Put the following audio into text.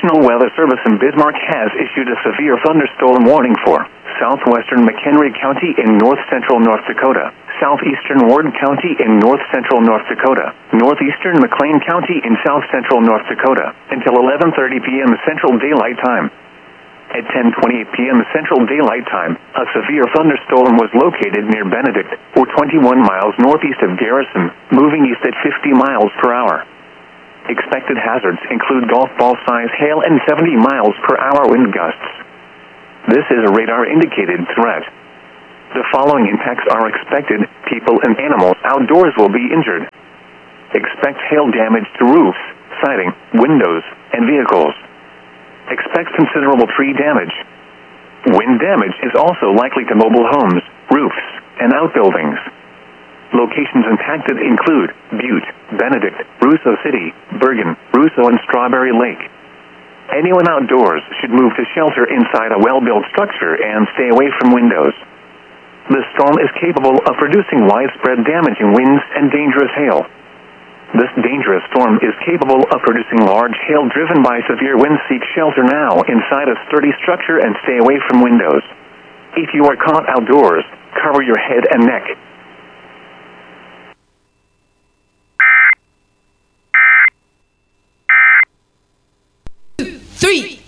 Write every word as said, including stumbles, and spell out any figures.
National Weather Service in Bismarck has issued a severe thunderstorm warning for southwestern McHenry County in north-central North Dakota, southeastern Ward County in north-central North Dakota, northeastern McLean County in south-central North Dakota, until eleven thirty p.m. Central Daylight Time. At ten twenty-eight p.m. Central Daylight Time, a severe thunderstorm was located near Benedict, or twenty-one miles northeast of Garrison, moving east at fifty miles per hour. Expected hazards include golf ball-size hail and seventy miles per hour wind gusts. This is a radar-indicated threat. The following impacts are expected. People and animals outdoors will be injured. Expect hail damage to roofs, siding, windows, and vehicles. Expect considerable tree damage. Wind damage is also likely to mobile homes, roofs, and outbuildings. Locations impacted include Butte, Benedict, Russo City, Bergen, Russo, and Strawberry Lake. Anyone outdoors should move to shelter inside a well-built structure and stay away from windows. The storm is capable of producing widespread damaging winds and dangerous hail. This dangerous storm is capable of producing large hail driven by severe winds. Seek shelter now inside a sturdy structure and stay away from windows. If you are caught outdoors, cover your head and neck. Three.